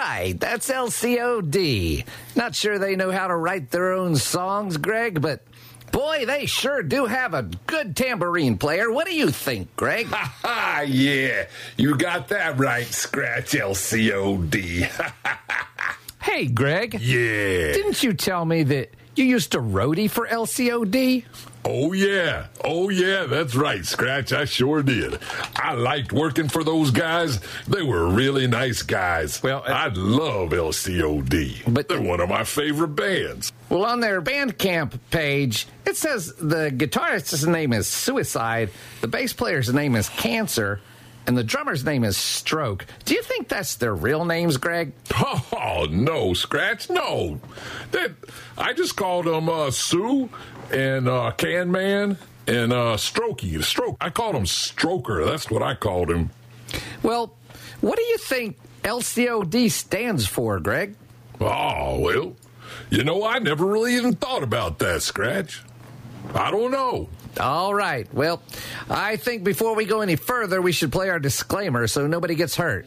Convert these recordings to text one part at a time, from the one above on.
right, that's LCOD. Not sure they know how to write their own songs, Greg, but boy, they sure do have a good tambourine player. What do you think, Greg? Ha ha, yeah. You got that right, Scratch, LCOD. Hey, Greg. Yeah. Didn't you tell me that you used to roadie for LCOD? Oh, yeah, that's right, Scratch. I sure did. I liked working for those guys. They were really nice guys. Well, I love LCOD. But they're one of my favorite bands. Well, on their Bandcamp page, it says the guitarist's name is Suicide, the bass player's name is Cancer, and the drummer's name is Stroke. Do you think that's their real names, Greg? Oh, no, Scratch, no. I just called them Sue and Can Man and Strokey. Stroke. I called him Stroker. That's what I called him. Well, what do you think LCOD stands for, Greg? Oh, well, I never really even thought about that, Scratch. I don't know. All right. Well, I think before we go any further, we should play our disclaimer so nobody gets hurt.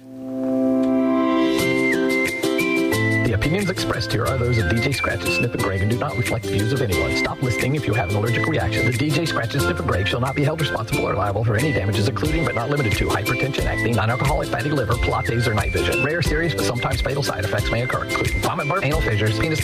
The opinions expressed here are those of DJ Scratch and Snippet Greg and do not reflect the views of anyone. Stop listening if you have an allergic reaction. The DJ Scratch and Snippet Greg shall not be held responsible or liable for any damages, including but not limited to hypertension, acne, non-alcoholic fatty liver, Pilates, or night vision. Rare, serious, but sometimes fatal side effects may occur, including vomit, burp, anal fissures, penis